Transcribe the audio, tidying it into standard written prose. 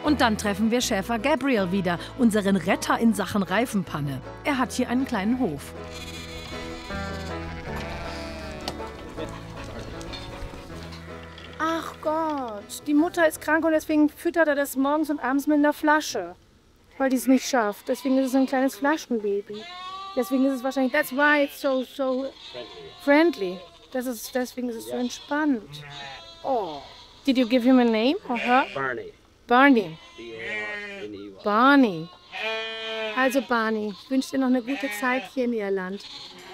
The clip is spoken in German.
Und dann treffen wir Schäfer Gabriel wieder, unseren Retter in Sachen Reifenpanne. Er hat hier einen kleinen Hof. Ach Gott, die Mutter ist krank und deswegen füttert er das morgens und abends mit einer Flasche. Weil die es nicht schafft. Deswegen ist es ein kleines Flaschenbaby. Deswegen ist es wahrscheinlich, that's why it's so friendly. Deswegen ist es so entspannt. Oh. Did you give him a name or her? Barney. Barney. B-A-R-N-E-Y. Barney. Also Barney, ich wünsche dir noch eine gute Zeit hier in Irland.